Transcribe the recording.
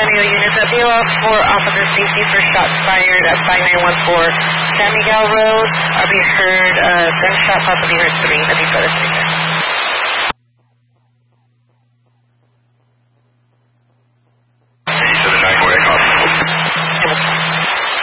Romeo units. BOL for officer safety for shots fired at 5914 San Miguel Road. We heard gunshot, possibly heard 3. That'd be for the 3.